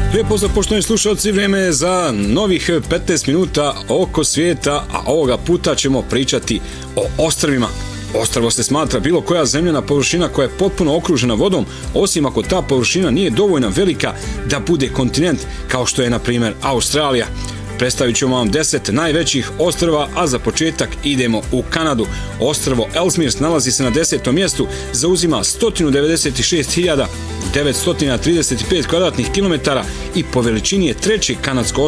Lijep pozdrav poštovani slušalci, vrijeme je za novih 15 minuta oko svijeta, a ovoga puta ćemo pričati o ostrvima. Ostrvo se smatra bilo koja zemljana površina koja je potpuno okružena vodom, osim ako ta površina nije dovoljno velika da bude kontinent, kao što je na primjer Australija. Predstavit ćemo vam 10 najvećih ostrva, a za početak idemo u Kanadu. Ostrvo Ellesmere nalazi se na 10. mjestu, zauzima 196.935 kvadratnih kilometara i po veličini je treće kanadsko